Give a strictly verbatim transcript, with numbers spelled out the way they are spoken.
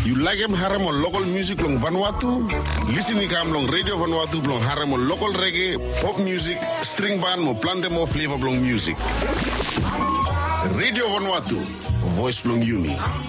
You like him harem on local music long Vanuatu? Listen to him long Radio Vanuatu long harem on local reggae, pop music, string band mo plante mo flavor long music. Radio Vanuatu, voice long uni.